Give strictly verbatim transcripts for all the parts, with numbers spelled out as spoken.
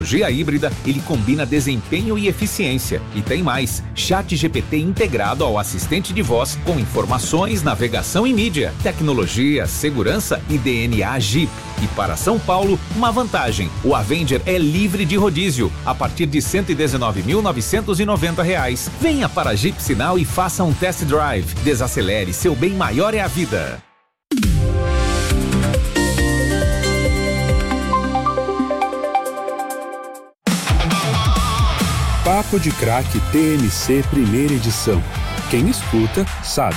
Tecnologia híbrida, ele combina desempenho e eficiência. E tem mais, Chat G P T integrado ao assistente de voz com informações, navegação e mídia, tecnologia, segurança e D N A Jeep. E para São Paulo, uma vantagem, o Avenger é livre de rodízio, a partir de cento e dezenove mil novecentos e noventa reais. Venha para a Jeep Sinal e faça um test drive. Desacelere, seu bem maior é a vida. Papo de Craque T M C primeira edição. Quem escuta, sabe.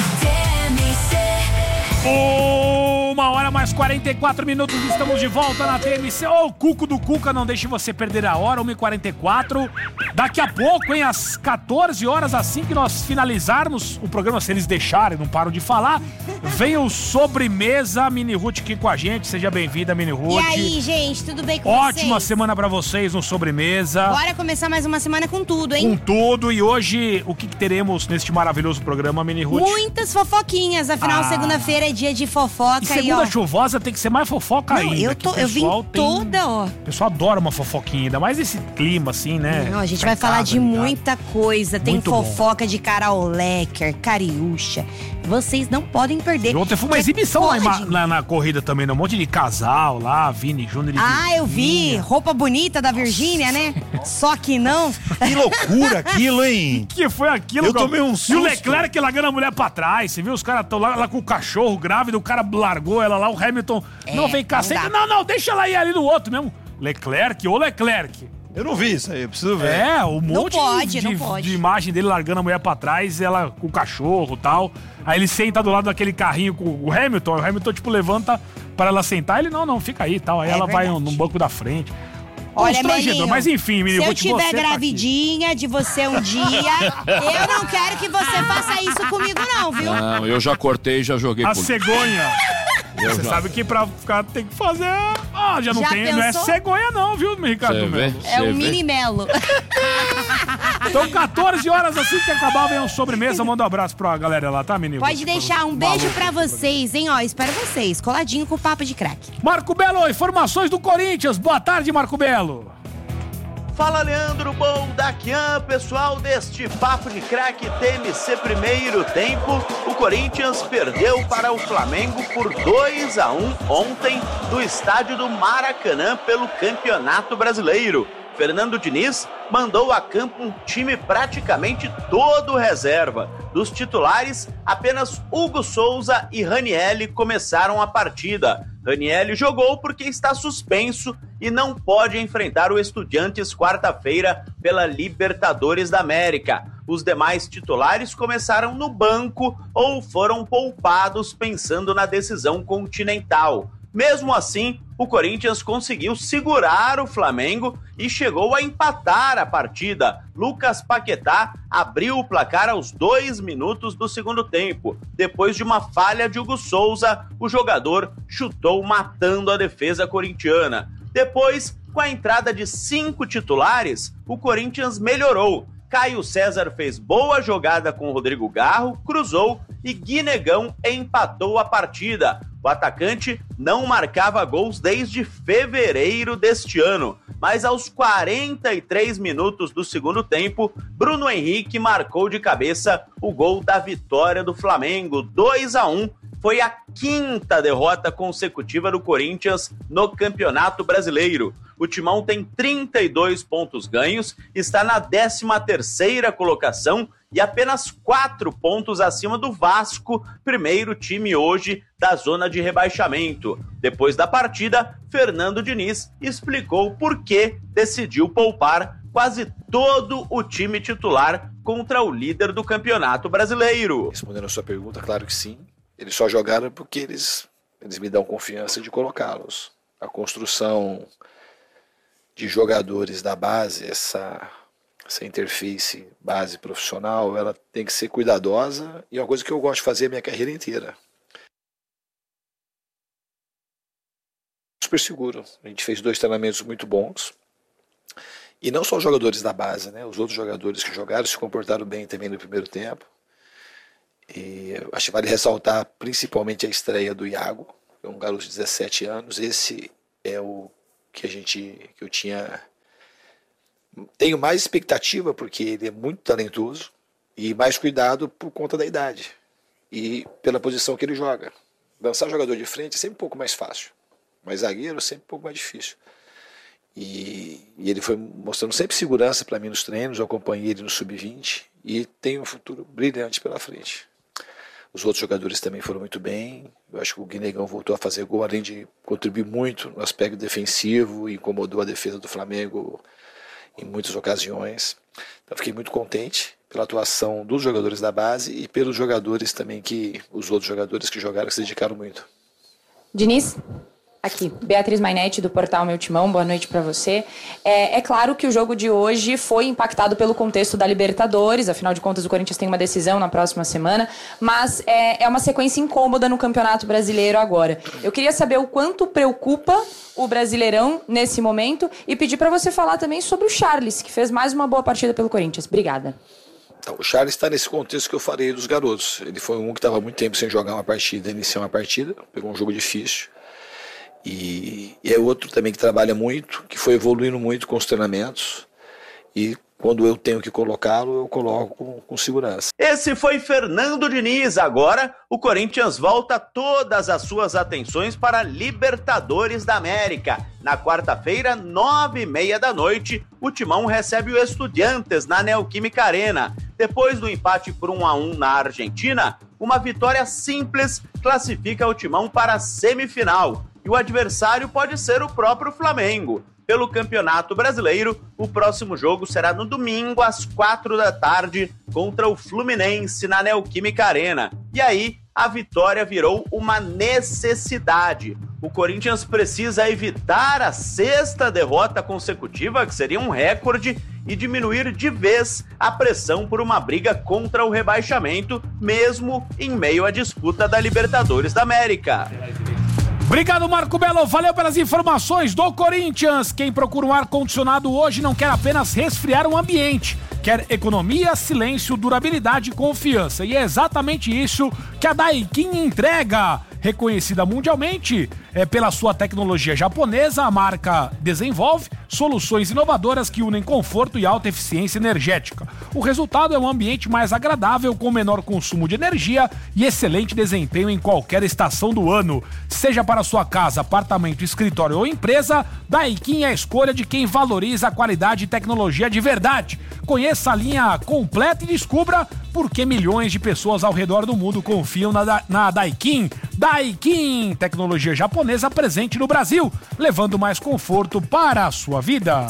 Uma hora mais quarenta e quatro minutos, estamos de volta na T M C. Ô, oh, Cuco do Cuca, não deixe você perder a hora, uma e quarenta e quatro. Daqui a pouco, hein, às quatorze horas, assim que nós finalizarmos o programa, se eles deixarem, não paro de falar, vem o Sobremesa, Mini Ruth aqui com a gente. Seja bem-vinda, Mini Ruth. E aí, gente, tudo bem com Ótima vocês? Ótima semana pra vocês no Sobremesa. Bora começar mais uma semana com tudo, hein? Com tudo. E hoje, o que, que teremos neste maravilhoso programa, Mini Ruth? Muitas fofoquinhas, afinal, Ah. segunda-feira é dia de fofoca. E segunda ó, chuvosa tem que ser mais fofoca Não, ainda. eu, que tô, o eu vim pessoal tem- toda, ó. O pessoal adora uma fofoquinha, ainda mais esse clima assim, né? Não, a gente Tá vai em falar casa, de ligado? muita coisa. Tem Muito bom. fofoca de Carol Lecker, Cariúcha. Vocês não podem perder. E ontem foi uma Porque exibição lá, em pode. ma- lá na corrida também, né? Um monte de casal lá, Vini Júnior e Ah, eu vi. Virgínia. Roupa bonita da Virgínia, né? Só que não. Que loucura aquilo, hein? Que foi aquilo? Eu cara? tomei um E o susto. Leclerc largando a mulher pra trás. Você viu? Os caras estão lá, lá com o cachorro grávido, o cara largou ela lá, o Hamilton. É, não, vem cá, não senta. dá. Não, não, deixa ela ir ali no outro mesmo. Leclerc ou Leclerc? Eu não vi isso aí, eu preciso ver. É, um Não monte pode, de, não de- pode. de imagem dele largando a mulher pra trás, ela com o cachorro e tal. Aí ele senta do lado daquele carrinho com o Hamilton, o Hamilton, tipo, levanta pra ela sentar, ele, não, não, fica aí e tal. Aí É ela vai verdade. no banco da frente. Olha, Constrangedor, Melinho, mas enfim, menino, se eu vou te tiver você tá aqui. gravidinha de você um dia, eu não quero que você faça isso comigo não, viu? Não, eu já cortei e já joguei A por... cegonha. Eu Você já- sabe que pra ficar tem que fazer... Ah, já não Já tem, não é pensou? cegonha não, viu, Ricardo Cê vê? Melo? É Cê um vê? mini melo. Então, quatorze horas assim que acabar, vem um sobremesa. Manda um abraço pra galera lá, tá, menino? Pode deixar um beijo pra vocês, hein? Ó, espero vocês, coladinho com o Papo de Craque. Marco Belo, informações do Corinthians. Boa tarde, Marco Belo. Fala, Leandro, bom, Daquian, pessoal deste Papo de Craque T M C primeiro tempo. O Corinthians perdeu para o Flamengo por dois a um ontem no estádio do Maracanã pelo Campeonato Brasileiro. Fernando Diniz mandou a campo um time praticamente todo reserva. Dos titulares, apenas Hugo Souza e Ranielli começaram a partida. Ranielli jogou porque está suspenso e não pode enfrentar o Estudiantes quarta-feira pela Libertadores da América. Os demais titulares começaram no banco ou foram poupados pensando na decisão continental. Mesmo assim, o Corinthians conseguiu segurar o Flamengo e chegou a empatar a partida. Lucas Paquetá abriu o placar aos dois minutos do segundo tempo. Depois de uma falha de Hugo Souza, o jogador chutou matando a defesa corintiana. Depois, com a entrada de cinco titulares, o Corinthians melhorou. Caio César fez boa jogada com o Rodrigo Garro, cruzou e Guinegão empatou a partida. O atacante não marcava gols desde fevereiro deste ano, mas aos quarenta e três minutos do segundo tempo, Bruno Henrique marcou de cabeça o gol da vitória do Flamengo, dois a um. Foi a quinta derrota consecutiva do Corinthians no Campeonato Brasileiro. O Timão tem trinta e dois pontos ganhos, está na décima terceira colocação e apenas quatro pontos acima do Vasco, primeiro time hoje da zona de rebaixamento. Depois da partida, Fernando Diniz explicou por que decidiu poupar quase todo o time titular contra o líder do Campeonato Brasileiro. Respondendo a sua pergunta, claro que sim. Eles só jogaram porque eles, eles me dão confiança de colocá-los. A construção de jogadores da base, essa, essa interface base profissional, ela tem que ser cuidadosa e é uma coisa que eu gosto de fazer a minha carreira inteira. Super seguro. A gente fez dois treinamentos muito bons. E não só os jogadores da base, né? Os outros jogadores que jogaram se comportaram bem também no primeiro tempo. E acho que vale ressaltar principalmente a estreia do Iago, que é um garoto de dezessete anos. Esse é o que a gente, que eu tinha Tenho mais expectativa porque ele é muito talentoso e mais cuidado por conta da idade e pela posição que ele joga. Lançar jogador de frente é sempre um pouco mais fácil, mas zagueiro é sempre um pouco mais difícil. E, e ele foi mostrando sempre segurança para mim nos treinos, eu acompanhei ele no sub vinte e tem um futuro brilhante pela frente. Os outros jogadores também foram muito bem, eu acho que o Guinegão voltou a fazer gol, além de contribuir muito no aspecto defensivo, incomodou a defesa do Flamengo em muitas ocasiões. Então fiquei muito contente pela atuação dos jogadores da base e pelos jogadores também, que os outros jogadores que jogaram, que se dedicaram muito. Diniz? Aqui, Beatriz Mainetti, do portal Meu Timão, boa noite para você. É, é claro que o jogo de hoje foi impactado pelo contexto da Libertadores, afinal de contas o Corinthians tem uma decisão na próxima semana, mas é, é uma sequência incômoda no Campeonato Brasileiro agora. Eu queria saber o quanto preocupa o Brasileirão nesse momento e pedir para você falar também sobre o Charles, que fez mais uma boa partida pelo Corinthians. Obrigada. Então, o Charles está nesse contexto que eu falei dos garotos. Ele foi um que estava muito tempo sem jogar uma partida, iniciar uma partida, pegou um jogo difícil. E, e é outro também que trabalha muito, que foi evoluindo muito com os treinamentos, e quando eu tenho que colocá-lo, eu coloco com, com segurança. Esse foi Fernando Diniz. Agora o Corinthians volta todas as suas atenções para a Libertadores da América. Na quarta-feira, nove e meia da noite, o Timão recebe o Estudiantes na Neoquímica Arena. Depois do empate por um a um na Argentina, uma vitória simples classifica o Timão para a semifinal. E o adversário pode ser o próprio Flamengo. Pelo Campeonato Brasileiro, o próximo jogo será no domingo, às quatro da tarde, contra o Fluminense na Neoquímica Arena. E aí, a vitória virou uma necessidade. O Corinthians precisa evitar a sexta derrota consecutiva, que seria um recorde, e diminuir de vez a pressão por uma briga contra o rebaixamento, mesmo em meio à disputa da Libertadores da América. Obrigado, Marco Belo. Valeu pelas informações do Corinthians. Quem procura um ar-condicionado hoje não quer apenas resfriar um ambiente. Quer economia, silêncio, durabilidade e confiança. E é exatamente isso que a Daikin entrega. Reconhecida mundialmente é, pela sua tecnologia japonesa, a marca desenvolve soluções inovadoras que unem conforto e alta eficiência energética. O resultado é um ambiente mais agradável, com menor consumo de energia e excelente desempenho em qualquer estação do ano. Seja para sua casa, apartamento, escritório ou empresa, Daikin é a escolha de quem valoriza a qualidade e tecnologia de verdade. Conheça a linha completa e descubra por que milhões de pessoas ao redor do mundo confiam na, na Daikin. Daikin, tecnologia japonesa presente no Brasil, levando mais conforto para a sua vida.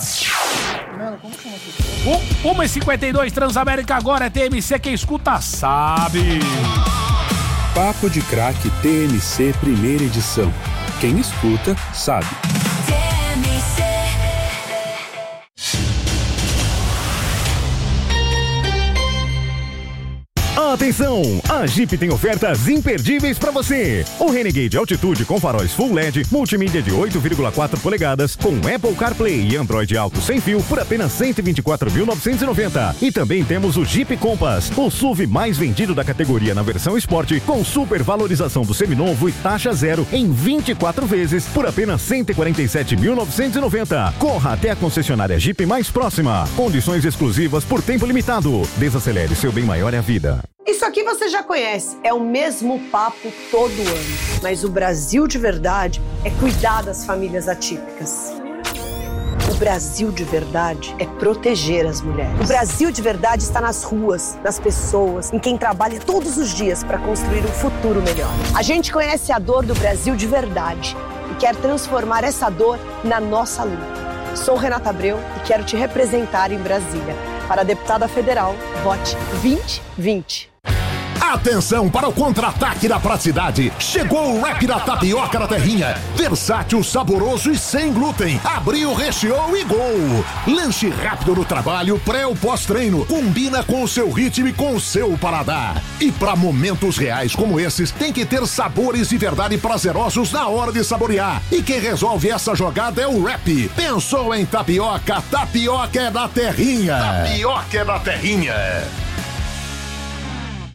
uma e cinquenta e dois, Transamérica agora é T M C, quem escuta sabe. Papo de Craque T M C primeira edição. Quem escuta sabe. T M C. Atenção! A Jeep tem ofertas imperdíveis para você. O Renegade Altitude com faróis Full L E D, multimídia de oito vírgula quatro polegadas, com Apple CarPlay e Android Auto sem fio por apenas cento e vinte e quatro mil novecentos e noventa reais. E também temos o Jeep Compass, o S U V mais vendido da categoria na versão Sport, com super valorização do seminovo e taxa zero em vinte e quatro vezes por apenas cento e quarenta e sete mil novecentos e noventa reais. Corra até a concessionária Jeep mais próxima. Condições exclusivas por tempo limitado. Desacelere, seu bem maior é a vida. Isso aqui você já conhece, é o mesmo papo todo ano. Mas o Brasil de verdade é cuidar das famílias atípicas. O Brasil de verdade é proteger as mulheres. O Brasil de verdade está nas ruas, nas pessoas, em quem trabalha todos os dias para construir um futuro melhor. A gente conhece a dor do Brasil de verdade e quer transformar essa dor na nossa luta. Sou Renata Abreu e quero te representar em Brasília. Para a deputada federal, vote vinte vinte. Atenção para o contra-ataque da praticidade. Chegou o Rap da Tapioca da Terrinha. Versátil, saboroso e sem glúten. Abriu, recheou e gol. Lanche rápido no trabalho, pré ou pós-treino. Combina com o seu ritmo e com o seu paladar. E para momentos reais como esses, tem que ter sabores de verdade prazerosos na hora de saborear. E quem resolve essa jogada é o Rap. Pensou em tapioca? Tapioca é da Terrinha. Tapioca é da Terrinha.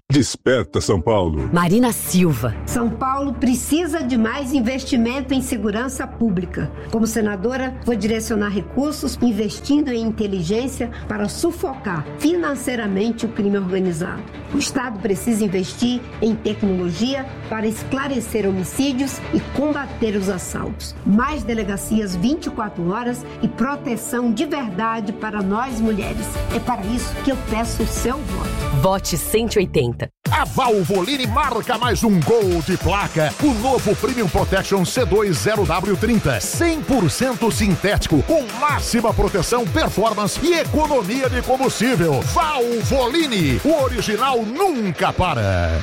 Desperta São Paulo. Marina Silva. São Paulo precisa de mais investimento em segurança pública. Como senadora, vou direcionar recursos investindo em inteligência para sufocar financeiramente o crime organizado. O Estado precisa investir em tecnologia para esclarecer homicídios e combater os assaltos. Mais delegacias vinte e quatro horas e proteção de verdade para nós mulheres. É para isso que eu peço o seu voto. Vote cento e oitenta. A Valvoline marca mais um gol de placa. O novo Premium Protection C dois zero W trinta. cem por cento sintético, com máxima proteção, performance e economia de combustível. Valvoline, o original nunca para.